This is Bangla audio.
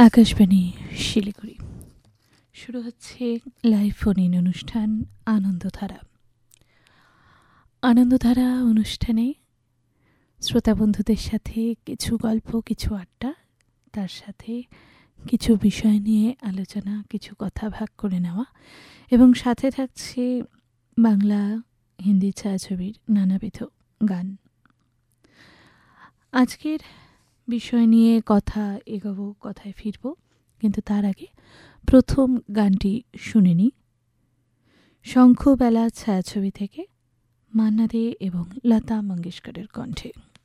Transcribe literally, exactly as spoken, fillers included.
আকাশবাণী শিলিগুড়ি শুরু হচ্ছে লাইভ ফোন ইন অনুষ্ঠান আনন্দধারা। আনন্দধারা অনুষ্ঠানে শ্রোতা বন্ধুদের সাথে কিছু গল্প, কিছু আড্ডা, তার সাথে কিছু বিষয় নিয়ে আলোচনা, কিছু কথা ভাগ করে নেওয়া এবং সাথে থাকছে বাংলা হিন্দি ছায়াছবির নানাবিধ গান। আজকের বিষয় নিয়ে কথা এগোবো, কথায় ফিরব, কিন্তু তার আগে প্রথম গানটি শুনে নিই। শঙ্খবেলা ছায়াছবি থেকে মান্না দে এবং লতা মঙ্গেশকরের কণ্ঠে।